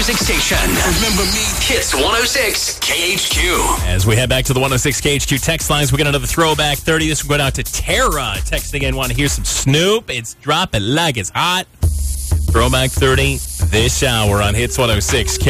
music station. Remember me? Hits 106 KHQ. As we head back to the 106 KHQ text lines, we got another throwback 30. This will go out to Tara. Texting in, want to hear some Snoop. It's dropping like it's hot. Throwback 30 this hour on Hits 106 KHQ.